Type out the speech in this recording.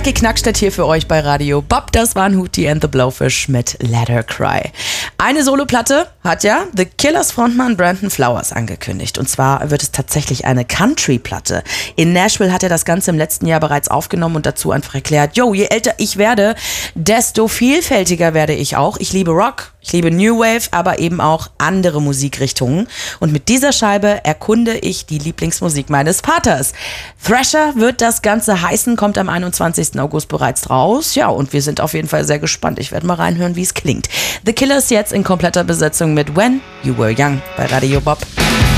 Jackie Knackstedt hier für euch bei Radio Bob. Das waren Hootie and the Blowfish mit Let Her Cry. Eine Soloplatte hat ja The Killers Frontmann Brandon Flowers angekündigt. Und zwar wird es tatsächlich eine Country-Platte. In Nashville hat er das Ganze im letzten Jahr bereits aufgenommen und dazu einfach erklärt, je älter ich werde, desto vielfältiger werde ich auch. Ich liebe Rock, ich liebe New Wave, aber eben auch andere Musikrichtungen. Und mit dieser Scheibe erkunde ich die Lieblingsmusik meines Vaters. Thrasher wird das Ganze heißen, kommt am 21. August bereits raus. Ja, und wir sind auf jeden Fall sehr gespannt. Ich werde mal reinhören, wie es klingt. The Killers jetzt in kompletter Besetzung mit When You Were Young bei Radio Bob.